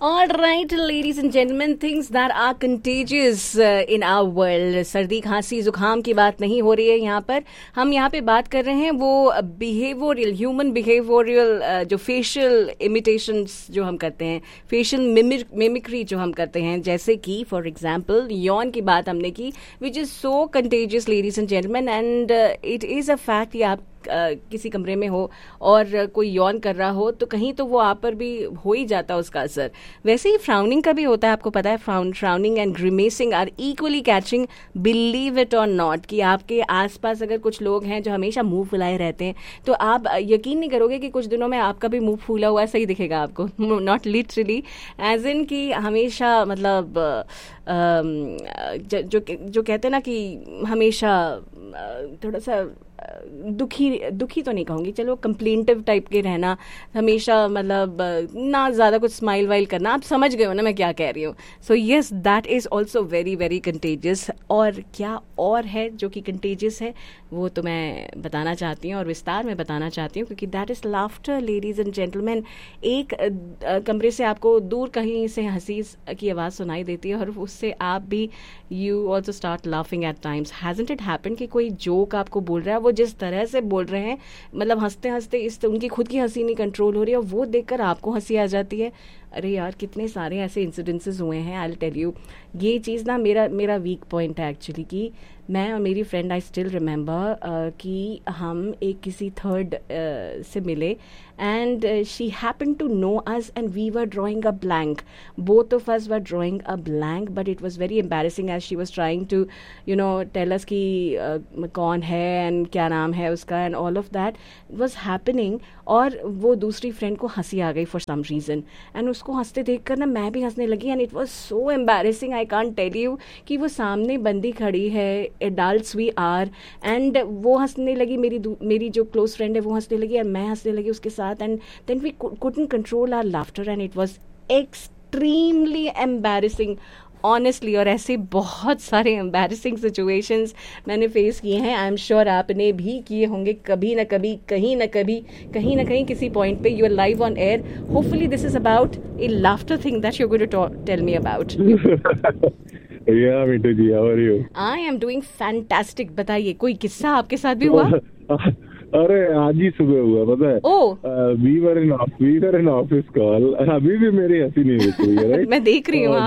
All right, ladies and gentlemen, things that are contagious in our world. सर्दी खांसी जुकाम की बात नहीं हो रही है यहाँ पर. हम यहाँ पे बात कर रहे हैं वो बिहेवियरल, ह्यूमन बिहेवियरल जो फेशियल इमिटेशंस जो हम करते हैं, फेशियल मिमिक्री जो हम करते हैं, जैसे कि फॉर एग्जांपल यौन की बात हमने की, which is so contagious ladies and gentleman, and it is a fact कि आप किसी कमरे में हो और कोई यौन कर रहा हो तो कहीं तो वो आप पर भी हो ही जाता है उसका असर. वैसे ही फ्राउनिंग का भी होता है, आपको पता है. Frowning and ग्रिमेसिंग are equally catching, believe it और नॉट, कि आपके आसपास अगर कुछ लोग हैं जो हमेशा मुंह फुलाए रहते हैं तो आप यकीन नहीं करोगे कि कुछ दिनों में आपका भी मुंह फूला हुआ सही दिखेगा आपको. नॉट लिटरली, एज इन कि हमेशा मतलब जो कहते हैं ना कि हमेशा थोड़ा सा दुखी तो नहीं कहूँगी, चलो कंप्लेंटिव टाइप के रहना, हमेशा मतलब ना ज़्यादा कुछ स्माइल वाइल करना. आप समझ गए हो ना मैं क्या कह रही हूँ. So yes, that is also very very contagious. और क्या और है जो कि कंटेजियस है वो तो मैं बताना चाहती हूँ और विस्तार में बताना चाहती हूँ, क्योंकि that is laughter ladies and gentleman. एक कमरे से आपको दूर कहीं से हंसी की आवाज़ सुनाई देती है और उससे आप भी you also start laughing at times. Hasn't it happen कि कोई जोक आपको बोल रहा है, वो जिस तरह से बोल रहे हैं, मतलब हंसते हंसते उनकी खुद की हंसी नहीं कंट्रोल हो रही है और वो देखकर आपको हंसी आ जाती है. अरे यार, कितने सारे ऐसे इंसिडेंसेस हुए हैं. आई विल टेल यू, ये चीज़ ना मेरा वीक पॉइंट है एक्चुअली, कि मैं और मेरी फ्रेंड, आई स्टिल रिमेंबर कि हम एक किसी थर्ड से मिले and she happened to know us and we were drawing a blank. Both of us were drawing a blank, but it was very embarrassing as she was trying to tell us कि कौन है and क्या नाम है उसका and all of that was happening. और वो दूसरी फ्रेंड को हंसी आ गई for some reason, and उसको हंसते देख कर ना मैं भी हंसने लगी, and it was so embarrassing, I can't tell you, कि वो सामने बंदी खड़ी है, adults we are, and वो हंसने लगी, मेरी जो क्लोज फ्रेंड है वो हंसने लगी और मैं हंसने लगी उसके साथ, and then we couldn't control our laughter and it was extremely embarrassing honestly. और ऐसे बहुत सारे एम्बैरेसिंग सिचुएशंस मैंने फेस किए हैं. आई एम श्योर आपने भी किए होंगे कभी ना कभी, कहीं ना कहीं किसी पॉइंट पे. You are live on air. Hopefully this is about A laughter thing that you are going to tell me about. Yeah, Mintu ji, how are you? I am doing fantastic. बताइए, कोई किस्सा आपके साथ भी हुआ? अरे आज ही सुबह हुआ, पता है. We were in office call. अभी भी मेरी हंसी नहीं रुक रही है, राइट? मैं देख रही हूँ.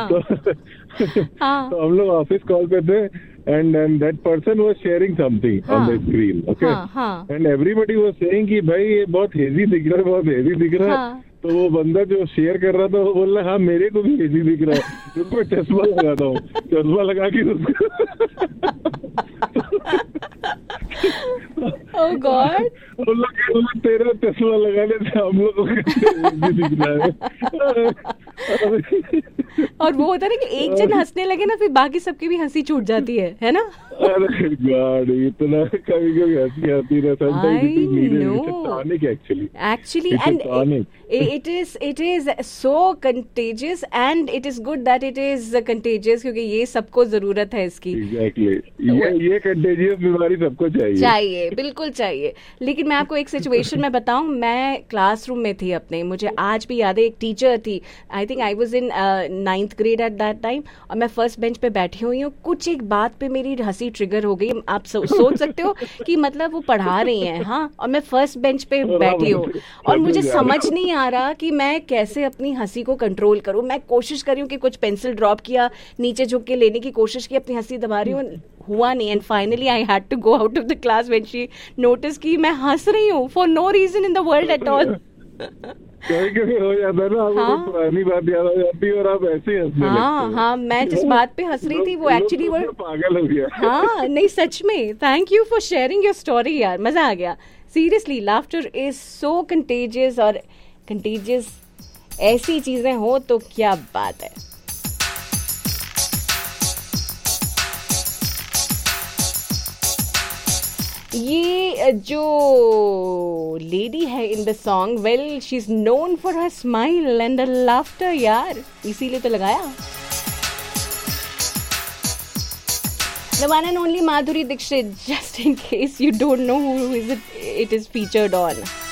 तो हम लोग ऑफिस कॉल पे थे and that person was sharing something on the screen, okay? And everybody was saying कि भाई ये बहुत हेजी दिख रहा है. तो वो बंदा जो शेयर कर रहा था वो बोल रहा, हाँ मेरे को भी हेजी दिख रहा है, रुको चश्मा लगाता हूँ. चश्मा लगा के Oh God! तेरा चश्मा लगाने से हम लोग को दिख रहा है. और वो होता है ना कि एक जन हंसने लगे ना, फिर बाकी सबकी भी हंसी छूट जाती है ना? अरे गॉड, इतना कभी हंसी आती है. Actually, and it is so contagious, and it is good that it is contagious, क्योंकि ये सबको जरूरत है इसकी. Exactly. ये contagious बीमारी सबको चाहिए, बिल्कुल चाहिए. लेकिन मैं आपको एक सिचुएशन में बताऊं, मैं क्लासरूम में थी अपने, मुझे आज भी याद है. एक टीचर थी, I think I was in 9th grade at that time, और मैं फर्स्ट बेंच पे बैठी हुई हूँ. कुछ एक बात पे मेरी हंसी ट्रिगर हो गई. आप सोच सकते हो कि मतलब वो पढ़ा रही हैं, हाँ, और मैं फर्स्ट बेंच पे बैठी हूँ और मुझे समझ नहीं आ रहा कि मैं कैसे अपनी हंसी को कंट्रोल करूँ. मैं कोशिश कर रही हूँ कि कुछ पेंसिल ड्रॉप किया, नीचे झुक के लेने की कोशिश की, अपनी हंसी दबा रही हूँ, हुआ नहीं. And finally I had to go out of the class when she notice कि मैं हंस रही हूँ for no reason in the world at all. कभी हो जाता है ना, आपको पुरानी बात याद आ जाती है और आप ऐसे ही हंसने लगते हो. हाँ, मैं जिस बात पे हंस रही थी वो एक्चुअली वो पागल हो गया. हाँ, नहीं सच में. Thank you for sharing your story यार, मजा आ गया. Seriously, laughter is so contagious, और कंटेजियस ऐसी चीजें हो तो क्या बात है. ये जो लेडी है in the song, well she is known for her smile and the laughter यार, इसीलिए तो लगाया. The one and only Madhuri Dixit, just in case you don't know who is it is featured on.